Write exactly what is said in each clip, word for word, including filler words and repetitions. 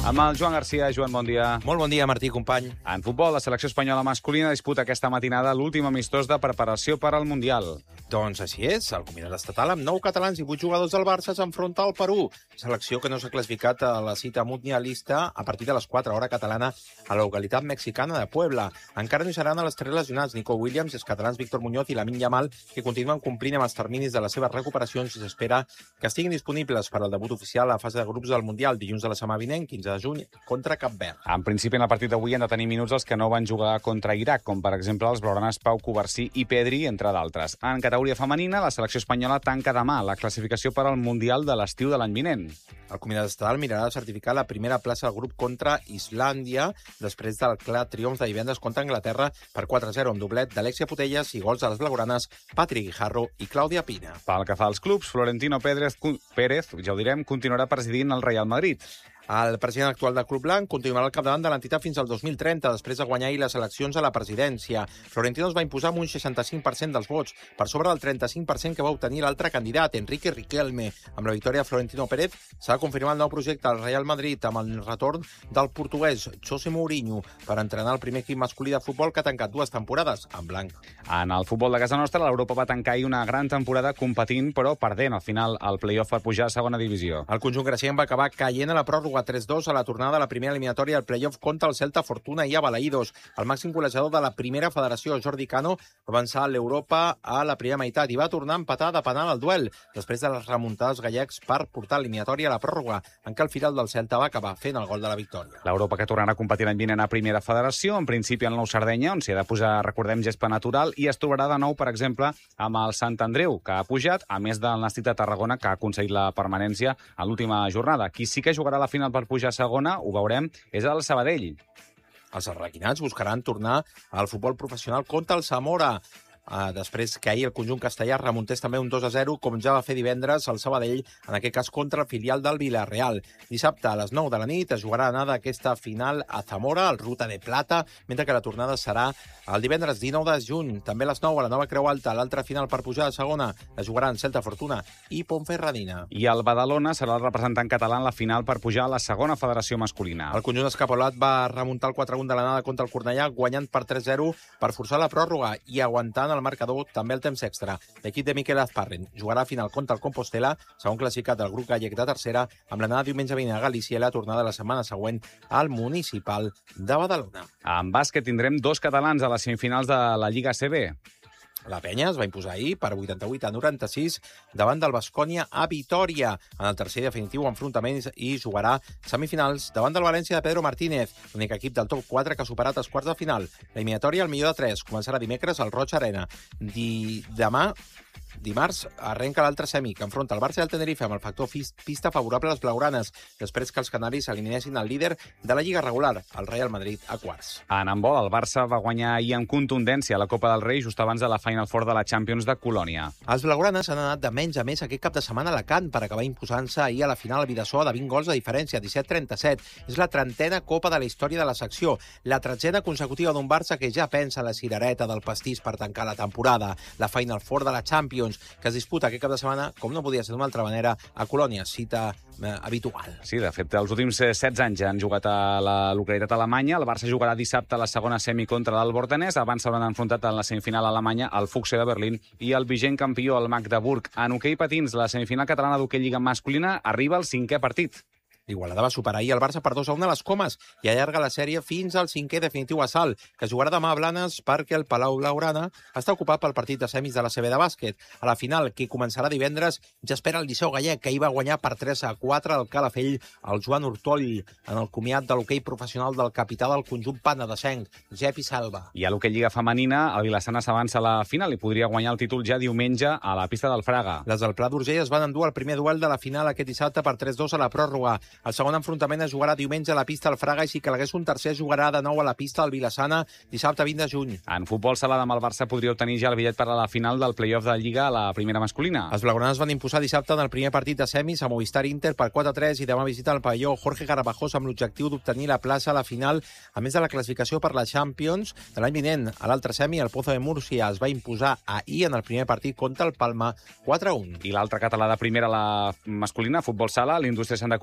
Amb el Joan Garcia. Joan, bon dia. Molt bon dia, Martí, company. En futbol, la selecció espanyola masculina disputa aquesta matinada l'últim amistós de preparació per al Mundial. Doncs així és. El comitè estatal amb nou catalans i vuit jugadors del Barça s'enfronta al Perú. Selecció que no s'ha classificat a la cita mundialista a partir de les quatre hora catalana a la localitat mexicana de Puebla. Encara no hi seran a les tres lesionats Nico Williams, els catalans Víctor Muñoz i Lamine Yamal, que continuen complint amb els terminis de les seves recuperacions i s'espera que estiguin disponibles per al debut oficial a la fase de grups del Mundial dilluns de la setmana vinent, quinze de juny, contra Cap Verd. En principi, en el partit d'avui han de tenir minuts els que no van jugar contra Iraq, com per exemple els blaugranes Pau Covarsí i Pedri, entre d'altres. En categoria femenina, la selecció espanyola tanca demà la classificació per al Mundial de l'estiu de l'any vinent. El comitè estatal mirarà de certificar la primera plaça del grup contra Islàndia després del clar triomf de divendres contra Anglaterra per quatre a zero amb doblet d'Alexia Putellas i gols de les blaugranes Patrick Guijarro i Clàudia Pina. Pel que fa als clubs, Florentino Pérez, Pérez ja ho direm, continuarà presidint el Real Madrid. El president actual del Club Blanc continuarà al capdavant de l'entitat fins al dos mil trenta, després de guanyar-hi les eleccions a la presidència. Florentino es va imposar amb un seixanta-cinc per cent dels vots, per sobre del trenta-cinc per cent que va obtenir l'altre candidat, Enrique Riquelme. Amb la victòria de Florentino Pérez s'ha de confirmar el nou projecte al Real Madrid amb el retorn del portuguès José Mourinho per entrenar el primer equip masculí de futbol que ha tancat dues temporades en blanc. En el futbol de casa nostra, l'Europa va tancar ahir una gran temporada competint, però perdent al final el play-off per pujar a segona divisió. El conjunt creixent va acabar caient a la pròrroga tres dos a la tornada de la primera eliminatòria al play-off contra el Celta Fortuna i a Balaïdos. El màxim golejador de la primera federació, Jordi Cano, va avançar a l'Europa a la primera meitat i va tornar a empatar de penal al duel, després de les remuntades gallecs per portar l'eliminatòria a la pròrroga, en què el final del Celta va acabar fent el gol de la victòria. L'Europa que tornarà a competir l'any vinent a primera federació, en principi al Nou Sardenya, on s'hi ha de posar, recordem, gespa natural, i es trobarà de nou, per exemple, amb el Sant Andreu, que ha pujat, a més del Nàstic de Tarragona, que ha aconseguit la permanència a l'última jornada. Qui sí que jugarà a la final per pujar a segona, ho veurem, és el Sabadell. Els arlequinats buscaran tornar al futbol professional contra el Zamora, Uh, després que ahir el conjunt castellà remuntés també un dos a zero, com ja va fer divendres el Sabadell, en aquest cas contra el filial del Villarreal. Dissabte a les nou de la nit es jugarà anada aquesta final a Zamora, al Ruta de Plata, mentre que la tornada serà el divendres dinou de juny. També a les nou a la Nova Creu Alta, l'altra final per pujar a segona, es jugaran Celta Fortuna i Ponferradina. I el Badalona serà el representant català en la final per pujar a la segona federació masculina. El conjunt escapolat va remuntar el quatre a un de l'anada contra el Cornellà, guanyant per tres a zero per forçar la pròrroga i aguantant el marcador també el temps extra. L'equip de Miquel Azparren jugarà a final contra el Compostela, segon classificat del grup gallec de tercera, amb l'anada diumenge vinent a Galícia i la tornada la setmana següent al Municipal de Badalona. En bàsquet tindrem dos catalans a les semifinals de la Lliga A C B. La Penya es va imposar ahir per vuitanta-vuit a noranta-sis davant del Baskonia a Vitòria en el tercer i definitiu enfrontament i jugarà semifinals davant del València de Pedro Martínez, l'únic equip del top quatre que ha superat els quarts de final. L'eliminatòria al millor de tres començarà dimecres al Roig Arena. Di... Demà Dimarts arrenca l'altre semi, que enfronta el Barça i el Tenerife amb el factor pista favorable a les blaugranes, després que els canaris eliminessin el líder de la Lliga regular, el Real Madrid, a quarts. En handbol, el Barça va guanyar ahir amb contundència a la Copa del Rei just abans de la Final Four de la Champions de Colònia. Els blaugranes han anat de menys a més aquest cap de setmana a Alacant per acabar imposant-se ahir a la final a Vidassó de vint gols de diferència, disset a trenta-set. És la trentena Copa de la història de la secció, la tretzena consecutiva d'un Barça que ja pensa en la cirereta del pastís per tancar la temporada, la Final Four de la Champions, que es disputa aquest cap de setmana, com no podia ser d'una altra manera, a Colònia, cita eh, habitual. Sí, de fet, els últims setze anys han jugat a la localitat alemanya. El Barça jugarà dissabte a la segona semi contra l'Albortanès. Abans s'hauran enfrontat en la semifinal alemanya el Fuchse de Berlín i el vigent campió, el Magdeburg. En hoquei patins, la semifinal catalana d'hoquei lliga masculina arriba al cinquè partit. L'Igualada va superar ahir el Barça per dos a un a les Comes i allarga la sèrie fins al cinquè definitiu a Salt, que jugarà demà a Blanes perquè el Palau Blaugrana està ocupat pel partit de semis de la C B de bàsquet. A la final, que començarà divendres, ja espera el Liceu Gallec, que ahir va guanyar per tres a quatre al Calafell el Joan Hortoll en el comiat de l'hoquei professional del capità del conjunt penedesenc, Jepi Salva. I a l'hoquei lliga femenina, el Vilassana s'avança a la final i podria guanyar el títol ja diumenge a la pista del Fraga. Les del Pla d'Urgell es van endur el primer duel de la final aquest dissabte per tres dos a la pròrroga. El segon enfrontament es jugarà diumenge a la pista al Fraga i si calgués un tercer jugarà de nou a la pista al Vilassana dissabte vint de juny. En futbol sala amb el Barça podria obtenir ja el bitllet per a la final del play-off de Lliga a la primera masculina. Els blaugranes van imposar dissabte en el primer partit de semis a Movistar Inter per quatre a tres i demà visita el pavelló Jorge Garabajós amb l'objectiu d'obtenir la plaça a la final, a més de la classificació per la Champions de l'any vinent. A l'altre semi, el Pozo de Múrcia es va imposar ahir en el primer partit contra el Palma quatre a un. I l'altre català de primera, la masculina, futbol sala, l'Indústria Santa Coloma,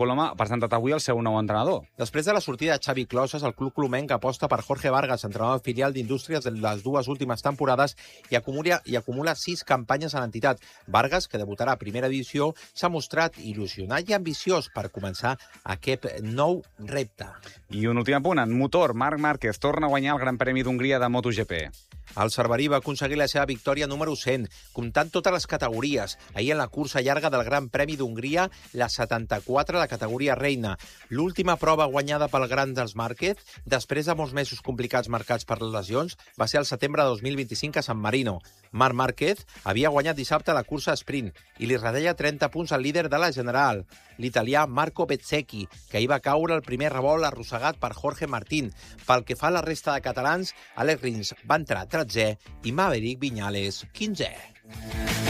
presentat avui el seu nou entrenador. Després de la sortida de Xavi Closes, el club colomenc aposta per Jorge Vargas, entrenador filial d'Indústries de les dues últimes temporades i acumula, i acumula sis campanyes a l'entitat. Vargas, que debutarà a primera divisió, s'ha mostrat il·lusionat i ambiciós per començar aquest nou repte. I un últim apunt, en motor, Marc Márquez torna a guanyar el Gran Premi d'Hongria de MotoGP. El cerverí va aconseguir la seva victòria número cent, comptant totes les categories. Ahir en la cursa llarga del Gran Premi d'Hongria, la setanta-quatre, la categoria reina. L'última prova guanyada pel Gran dels Márquez, després de molts mesos complicats marcats per les lesions, va ser el setembre de dos mil vint-i-cinc a San Marino. Marc Márquez havia guanyat dissabte la cursa sprint i li redeia trenta punts al líder de la general, l'italià Marco Bezzecchi, que hi va caure el primer revolt arrossegat per Jorge Martín. Pel que fa a la resta de catalans, Alex Rins va entrar tretzè i Maverick Viñales quinzè.